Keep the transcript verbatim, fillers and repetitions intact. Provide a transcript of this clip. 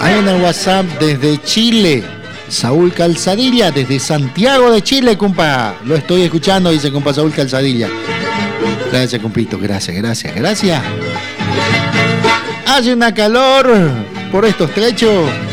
Hay en el WhatsApp desde Chile, Saúl Calzadilla, desde Santiago de Chile, compa. Lo estoy escuchando, dice compa Saúl Calzadilla. Gracias, compito, gracias, gracias, gracias. Hace una calor por estos trechos.